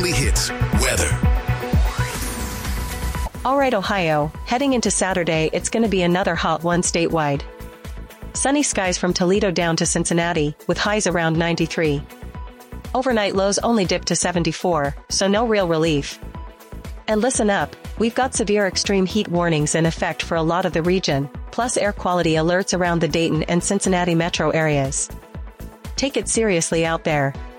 weekly hits, weather. Alright Ohio, heading into Saturday it's gonna be another hot one statewide. Sunny skies from Toledo down to Cincinnati, with highs around 93. Overnight lows only dip to 74, so no real relief. And listen up, we've got severe extreme heat warnings in effect for a lot of the region, plus air quality alerts around the Dayton and Cincinnati metro areas. Take it seriously out there.